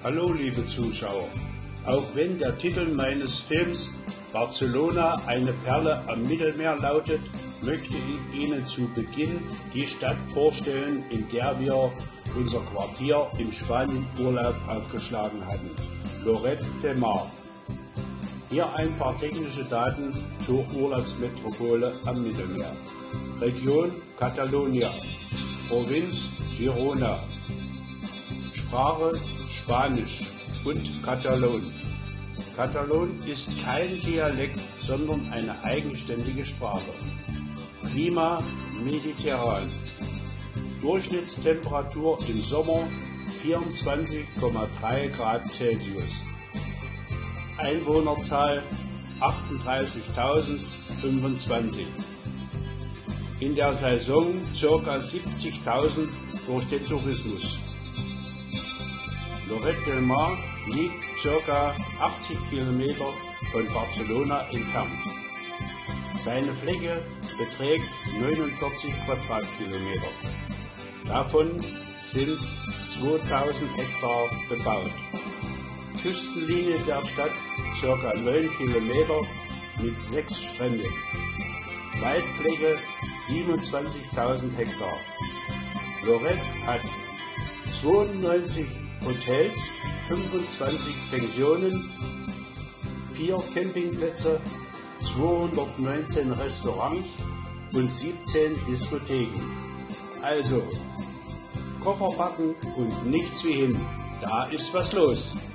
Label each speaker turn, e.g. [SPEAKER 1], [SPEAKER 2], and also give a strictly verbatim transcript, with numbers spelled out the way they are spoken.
[SPEAKER 1] Hallo liebe Zuschauer, auch wenn der Titel meines Films Barcelona, eine Perle am Mittelmeer lautet, möchte ich Ihnen zu Beginn die Stadt vorstellen, in der wir unser Quartier im Spanienurlaub aufgeschlagen hatten, Lloret de Mar. Hier ein paar technische Daten zur Urlaubsmetropole am Mittelmeer. Region Catalonia, Provinz Girona, Sprache Spanisch und Katalon. Katalon ist kein Dialekt, sondern eine eigenständige Sprache. Klima mediterran. Durchschnittstemperatur im Sommer vierundzwanzig Komma drei Grad Celsius. Einwohnerzahl achtunddreißigtausendfünfundzwanzig. In der Saison ca. siebzigtausend durch den Tourismus. Lloret de Mar liegt ca. achtzig Kilometer von Barcelona entfernt. Seine Fläche beträgt neunundvierzig Quadratkilometer. Davon sind zweitausend Hektar bebaut. Küstenlinie der Stadt ca. neun Kilometer mit sechs Stränden. Waldfläche siebenundzwanzigtausend Hektar. Lloret hat zweiundneunzig Hotels, fünfundzwanzig Pensionen, vier Campingplätze, zweihundertneunzehn Restaurants und siebzehn Diskotheken. Also, Koffer packen und nichts wie hin, da ist was los.